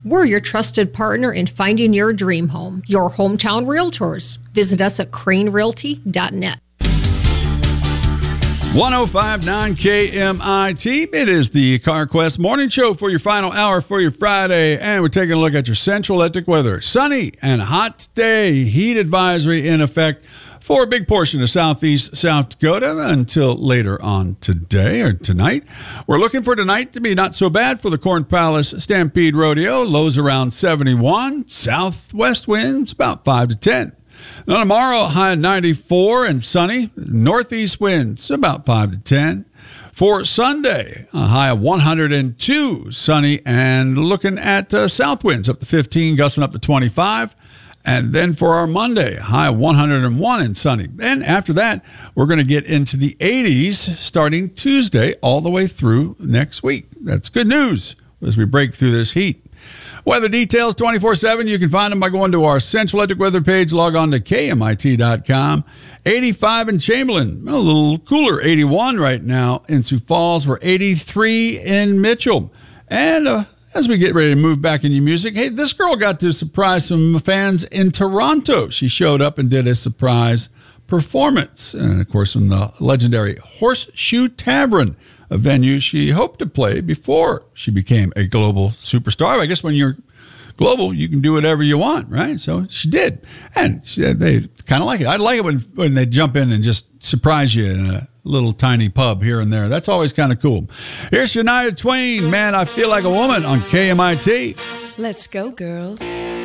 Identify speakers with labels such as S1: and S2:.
S1: We're your trusted partner in finding your dream home, your hometown realtors. Visit us at cranerealty.net.
S2: 105.9 KMIT. It is the CarQuest Morning Show for your final hour for your Friday, and we're taking a look at your Central Electric weather. Sunny and hot today. Heat advisory in effect for a big portion of southeast South Dakota until later on today or tonight. We're looking for tonight to be not so bad for the Corn Palace Stampede Rodeo. Lows around 71. Southwest winds about 5 to 10. Now tomorrow, high 94 and sunny. Northeast winds about 5 to 10. For Sunday, a high of 102, sunny, and looking at south winds up to 15, gusting up to 25. And then for our Monday, high of 101 and sunny. And after that, we're going to get into the 80s starting Tuesday all the way through next week. That's good news as we break through this heat. Weather details 24/7. You can find them by going to our Central Electric weather page. Log on to KMIT.com. 85 in Chamberlain. A little cooler. 81 right now in Sioux Falls. We're 83 in Mitchell. And as we get ready to move back into music, hey, this girl got to surprise some fans in Toronto. She showed up and did a surprise performance. And, of course, in the legendary Horseshoe Tavern, a venue she hoped to play before she became a global superstar. I guess when you're global, you can do whatever you want, right? So she did. And she said they kind of like it. I like it when they jump in and just surprise you in a little tiny pub here and there. That's always kind of cool. Here's Shania Twain, Man, I Feel Like a Woman on KMIT.
S3: Let's go, girls.